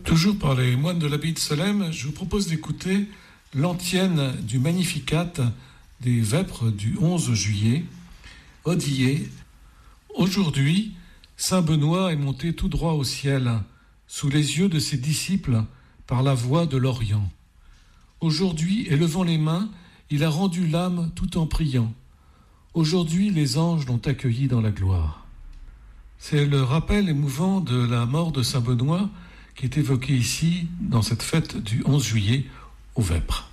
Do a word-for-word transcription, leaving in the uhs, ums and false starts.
Toujours par les moines de l'abbaye de Solesmes, je vous propose d'écouter l'antienne du Magnificat des Vêpres du onze juillet, Odillé. Aujourd'hui, saint Benoît est monté tout droit au ciel, sous les yeux de ses disciples, par la voie de l'Orient. Aujourd'hui, élevant les mains, il a rendu l'âme tout en priant. Aujourd'hui, les anges l'ont accueilli dans la gloire. C'est le rappel émouvant de la mort de saint Benoît qui est évoqué ici, dans cette fête du onze juillet, aux Vêpres.